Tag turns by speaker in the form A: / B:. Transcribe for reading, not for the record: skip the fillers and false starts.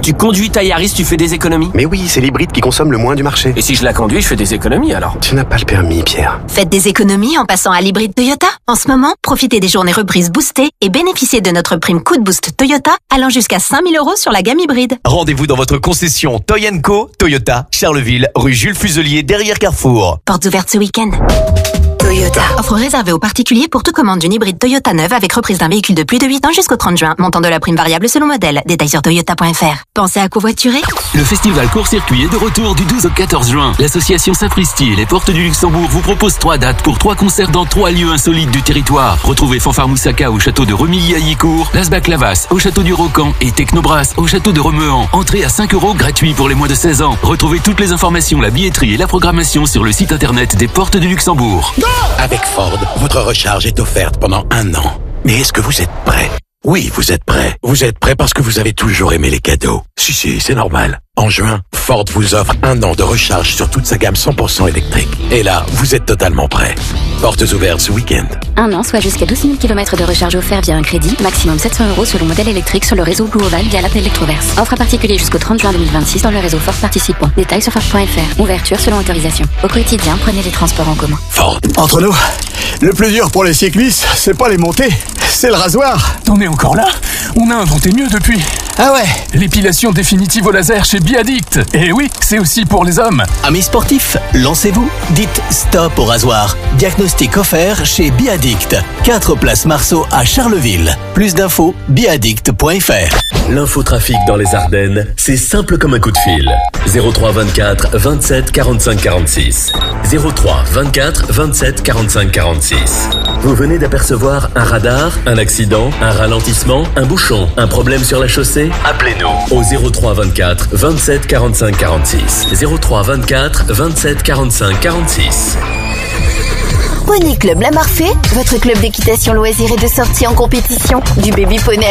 A: Tu conduis ta Yaris, tu fais des économies?
B: Mais oui, c'est l'hybride qui consomme le moins du marché.
A: Et si je la conduis, je fais des économies alors?
B: Tu n'as pas le permis, Pierre.
C: Faites des économies en passant à l'hybride Toyota. En ce moment, profitez des journées reprises boostées et bénéficiez de notre prime coup de boost Toyota allant jusqu'à 5 000 € sur la gamme hybride.
D: Rendez-vous dans votre concession Toy & Co, Toyota, Charleville, rue Jules Fuselier, derrière Carrefour.
C: Portes ouvertes ce week-end. Toyota. Offre réservée aux particuliers pour toute commande d'une hybride Toyota neuve avec reprise d'un véhicule de plus de 8 ans jusqu'au 30 juin. Montant de la prime variable selon modèle. Détails sur toyota.fr. Pensez à covoiturer?
E: Le festival court-circuit est de retour du 12 au 14 juin. L'association Sapristi et les Portes du Luxembourg vous propose 3 dates pour 3 concerts dans 3 lieux insolites du territoire. Retrouvez Fanfare Moussaka au château de Remilly à Yicourt, Las Baclavas au château du Rocan et Technobrass au château de Remehan. Entrée à 5 € gratuit pour les moins de 16 ans. Retrouvez toutes les informations, la billetterie et la programmation sur le site internet des Portes du Luxembourg.
F: Avec Ford, votre recharge est offerte pendant 1 an. Mais est-ce que vous êtes prêt? Oui, vous êtes prêt. Vous êtes prêt parce que vous avez toujours aimé les cadeaux. Si, c'est normal. En juin, Ford vous offre 1 an de recharge sur toute sa gamme 100% électrique. Et là, vous êtes totalement prêt. Portes ouvertes ce week-end.
G: 1 an, soit jusqu'à 12 000 km de recharge offert via un crédit, maximum 700 € selon modèle électrique sur le réseau Blue Oval via l'app Electroverse. Offre à particulier jusqu'au 30 juin 2026 dans le réseau Ford participant. Détails sur Ford.fr. Ouverture selon autorisation. Au quotidien, prenez les transports en commun.
F: Ford.
H: Entre nous, le plus dur pour les cyclistes, c'est pas les montées, c'est le rasoir.
I: T'en es encore là? On a inventé mieux depuis.
H: Ah ouais?
I: L'épilation définitive au laser chez Biaddict. Et oui, c'est aussi pour les hommes.
D: Amis sportifs, lancez-vous. Dites stop au rasoir. Diagnostic offert chez Biaddict. 4 place Marceau à Charleville. Plus d'infos, biaddict.fr.
J: L'infotrafic dans les Ardennes, c'est simple comme un coup de fil. 03 24 27 45 46. 03 24 27 45 46. Vous venez d'apercevoir un radar, un accident, un ralentissement, un bouchon, un problème sur la chaussée? Appelez-nous au 03 24 27 45 46. 03 24 27 45 46.
K: Poney Club La Marfée, votre club d'équitation loisir et de sortie en compétition. Du baby poney